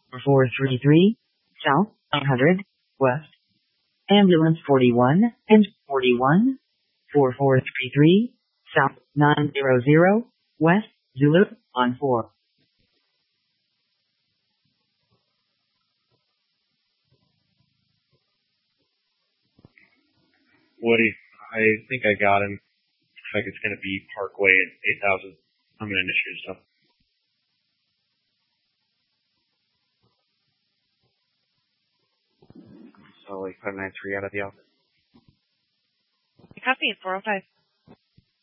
433, South 100, West. Ambulance 41 and 41, 4433, South 900, West, Zulu, on 4. Woody, I think I got him. Looks like it's going to be Parkway at 8000. I'm going to initiate stuff. So, 593 out of the office. Copy, 405.